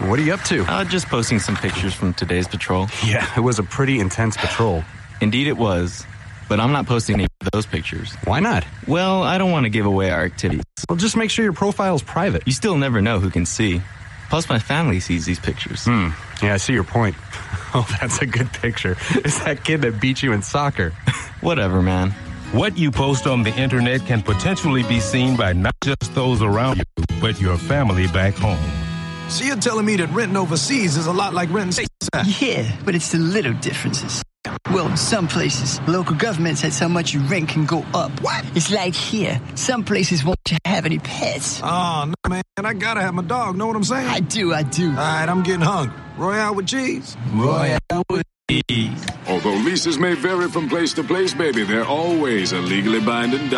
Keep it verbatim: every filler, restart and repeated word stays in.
What are you up to? Uh, just posting some pictures from today's patrol. Yeah, it was a pretty intense patrol. Indeed it was. But I'm not posting any of those pictures. Why not? Well, I don't want to give away our activities. Well, just make sure your profile's private. You still never know who can see. Plus, my family sees these pictures. Hmm. Yeah, I see your point. Oh, that's a good picture. It's that kid that beat you in soccer. Whatever, man. What you post on the internet can potentially be seen by not just those around you, but your family back home. So you're telling me that renting overseas is a lot like renting stateside? Yeah, but it's the little differences. Well, in some places, local governments says how much you rent can go up. What? It's like here. Some places won't you have any pets. Oh, no, man. I gotta have my dog. Know what I'm saying? I do, I do. All right, I'm getting hungry. Royale with cheese? Royale with cheese. Although leases may vary from place to place, baby, they're always a legally binding document.